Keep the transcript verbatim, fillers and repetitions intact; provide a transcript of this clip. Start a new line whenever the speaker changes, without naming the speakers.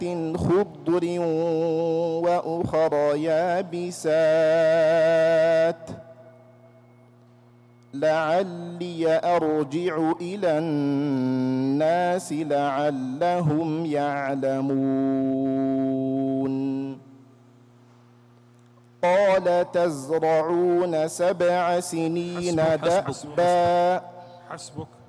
خضر وأخر يابسات لعلي أرجع إلى الناس لعلهم يعلمون قال تزرعون سبع سنين دأبا.
حسبك.